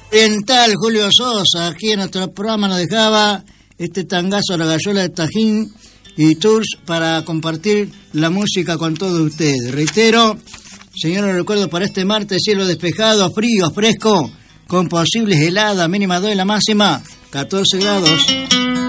Oriental Julio Sosa, aquí en nuestro programa nos dejaba este tangazo a la gallola de Tajín y Tours para compartir la música con todos ustedes. Reitero, señores, recuerdo para este martes, cielo despejado, frío, fresco, con posibles heladas, mínima 2 y la máxima 14 grados.